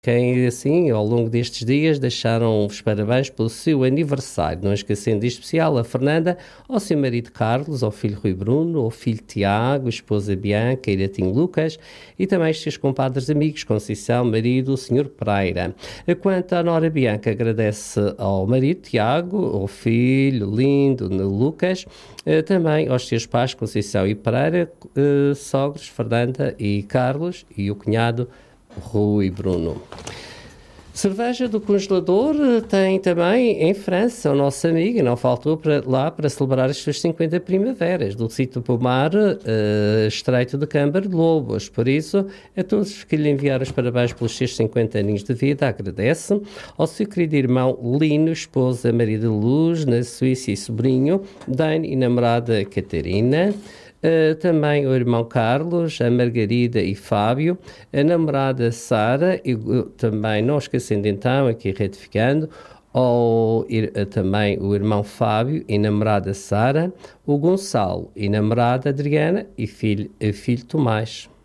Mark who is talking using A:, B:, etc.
A: quem, assim, ao longo destes dias, deixaram os parabéns pelo seu aniversário. Não esquecendo em especial a Fernanda, ao seu marido Carlos, ao filho Rui Bruno, ao filho Tiago, a esposa Bianca e netinho Lucas, e também os seus compadres amigos, Conceição, marido, o Sr. Pereira. Quanto à Nora Bianca, agradece ao marido Tiago, ao filho lindo Lucas, também aos seus pais, Conceição e Pereira, sogros, Fernanda e Carlos, e o cunhado Rui Bruno. Cerveja do congelador tem também em França o nosso amigo, e não faltou para celebrar as suas 50 primaveras, do sítio Pomar, Estreito de Câmara de Lobos. Por isso, a todos que lhe enviaram os parabéns pelos seus 50 aninhos de vida, agradece ao seu querido irmão Lino, esposa Maria de Luz, na Suíça, e sobrinho, Dane e namorada Catarina. Também o irmão Carlos, a Margarida e Fábio, a namorada Sara, e também, não esquecendo então, aqui retificando, também o irmão Fábio e namorada Sara, o Gonçalo e namorada Adriana e filho Tomás.